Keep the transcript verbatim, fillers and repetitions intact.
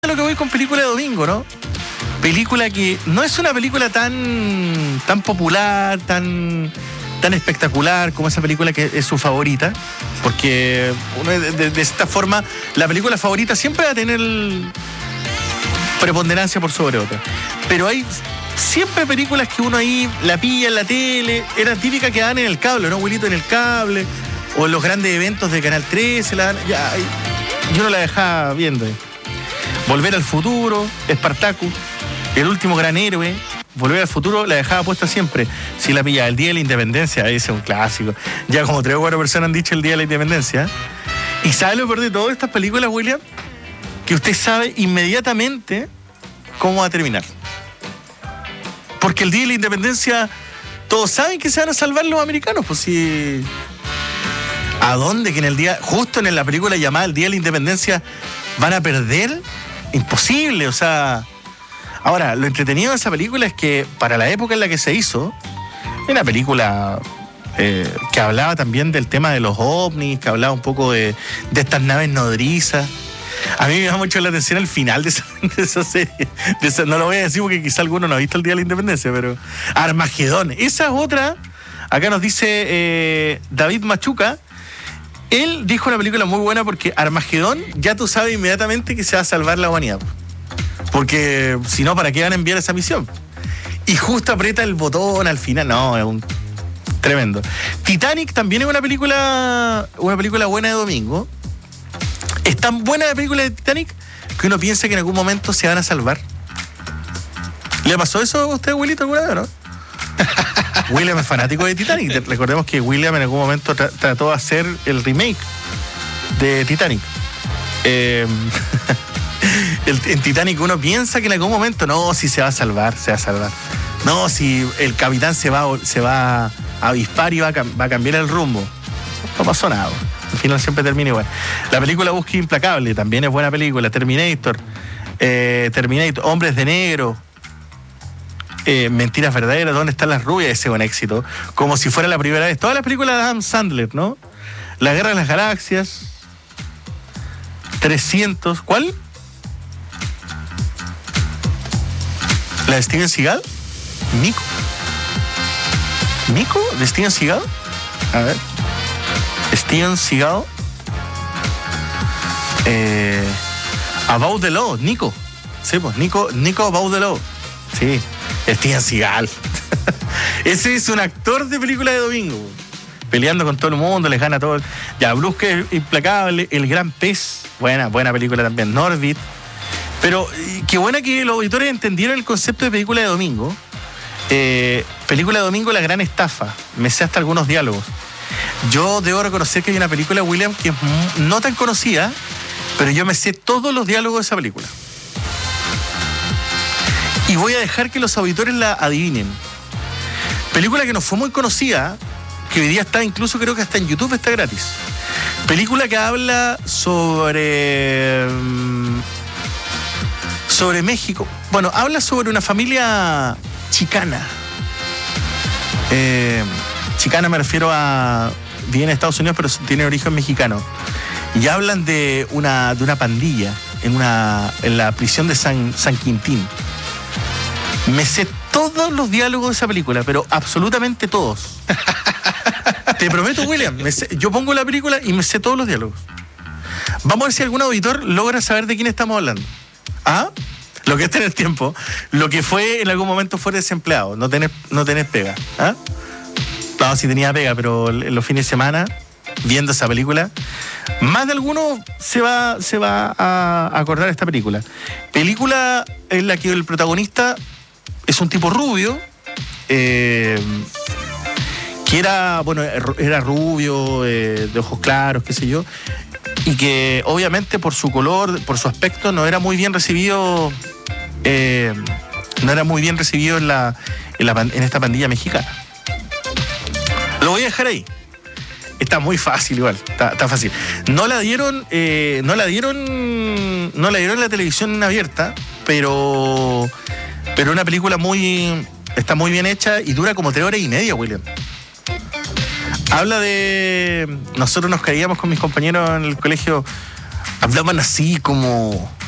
Lo que voy con película de domingo, ¿no? Película que no es una película tan, tan popular, tan, tan espectacular como esa película que es su favorita, porque uno de, de, de esta forma la película favorita siempre va a tener preponderancia por sobre otra. Pero hay siempre películas que uno ahí la pilla en la tele, era típica que dan en el cable, ¿no? Abuelito en el cable, o en los grandes eventos de Canal trece, la dan, ya, yo no la dejaba viendo. Volver al futuro, Spartacus, el último gran héroe, Volver al futuro, la dejaba puesta siempre. Si la pillaba, el Día de la Independencia, ese es un clásico. Ya como tres o cuatro personas han dicho el Día de la Independencia. Y sabe lo peor de todas estas películas, William, que usted sabe inmediatamente cómo va a terminar. Porque el Día de la Independencia, todos saben que se van a salvar los americanos, pues si... ¿A dónde? Que en el día, justo en la película llamada El Día de la Independencia, van a perder. Imposible, o sea... Ahora, lo entretenido de esa película es que para la época en la que se hizo, era una película eh, que hablaba también del tema de los ovnis, que hablaba un poco de, de estas naves nodrizas. A mí me llama mucho la atención el final de esa, de esa serie. De esa, no lo voy a decir porque quizá alguno no ha visto El Día de la Independencia, pero... Armagedón, esa es otra. Acá nos dice eh, David Machuca. Él dijo una película muy buena porque Armagedón ya tú sabes inmediatamente que se va a salvar la humanidad. Porque si no, ¿para qué van a enviar esa misión? Y justo aprieta el botón al final. No, es un tremendo. Titanic también es una película, una película buena de domingo. Es tan buena la película de Titanic que uno piensa que en algún momento se van a salvar. ¿Le pasó eso a usted, Wilito, alguna vez, no? William es fanático de Titanic. Recordemos que William en algún momento tra- trató de hacer el remake de Titanic. Eh, el, en Titanic uno piensa que en algún momento, no, si se va a salvar, se va a salvar. No, si el capitán se va, se va a avispar y va a, va a cambiar el rumbo. No pasó nada. Al final siempre termina igual. La película Búsqueda Implacable también es buena película. Terminator, eh, Terminator, Hombres de Negro. Eh, Mentiras Verdaderas, ¿Dónde están las rubias? Ese es un éxito. Como si fuera la primera vez. Todas las películas de Adam Sandler, ¿no? La Guerra de las Galaxias. trescientos. ¿Cuál? ¿La de Steven Seagal? ¿Nico? ¿Nico? ¿De Steven Seagal? A ver. Steven Seagal. Eh, About the Law, Nico. Sí, pues, Nico, Nico About the Law. Sí. Steven Seagal. Ese es un actor de película de domingo. Peleando con todo el mundo, les gana todo. Ya, Búsqueda Implacable, El Gran Pez. Buena, buena película también. Norbit. Pero qué buena que los auditores entendieron el concepto de película de domingo. Eh, película de domingo, La Gran Estafa. Me sé hasta algunos diálogos. Yo debo reconocer que hay una película, William, que es no tan conocida, pero yo me sé todos los diálogos de esa película. Y voy a dejar que los auditores la adivinen. Película que no fue muy conocida, que hoy día está incluso, creo que hasta en YouTube está gratis. Película que habla sobre... sobre México. Bueno, habla sobre una familia chicana. Eh, chicana me refiero a... vive en Estados Unidos, pero tiene origen mexicano. Y hablan de una, de una pandilla en, una, en la prisión de San, San Quintín. Me sé todos los diálogos de esa película, pero absolutamente todos. Te prometo, William, me sé, yo pongo la película y me sé todos los diálogos. Vamos a ver si algún auditor logra saber de quién estamos hablando. ¿Ah? Lo que es tener tiempo. Lo que fue en algún momento fue desempleado. No tenés, no tenés pega. ¿Ah? No, sí tenía pega, pero en los fines de semana, viendo esa película, más de alguno se va, se va a acordar de esta película. Película en la que el protagonista es un tipo rubio, eh, que era, bueno, era rubio, eh, de ojos claros, qué sé yo, y que obviamente por su color, por su aspecto, no era muy bien recibido, eh, no era muy bien recibido en, la, en, la, en esta pandilla mexicana. Lo voy a dejar ahí. Está muy fácil igual, está, está fácil. No la dieron, eh, no la dieron, no la dieron en la televisión abierta, pero, pero una película muy, está muy bien hecha y dura como tres horas y media, William. Habla de, nosotros nos caíamos con mis compañeros en el colegio, hablaban así como